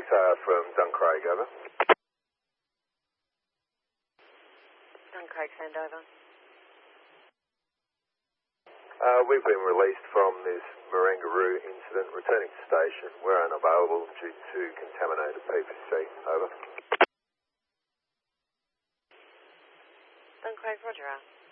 from Duncraig, over. Duncraig, send over. We've been released from this Marangaroo incident, returning to station. We're unavailable due to contaminated PVC, over. Duncraig, roger out.